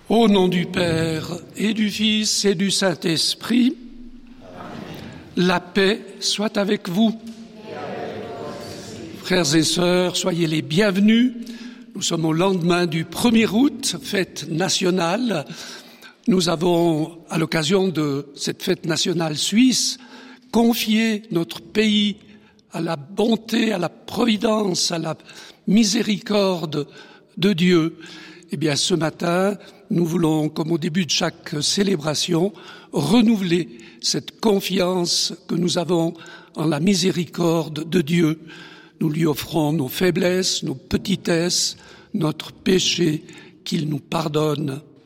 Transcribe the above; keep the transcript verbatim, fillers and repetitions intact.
Au nom du Père et du Fils et du Saint-Esprit, la paix soit avec vous. Frères et sœurs, soyez les bienvenus. Nous sommes au lendemain du premier août, fête nationale. Nous avons, à l'occasion de cette fête nationale suisse, confié notre pays à la bonté, à la providence, à la miséricorde de Dieu. Eh bien, ce matin, nous voulons, comme au début de chaque célébration, renouveler cette confiance que nous avons en la miséricorde de Dieu. Nous lui offrons nos faiblesses, nos petitesses, notre péché, qu'il nous pardonne.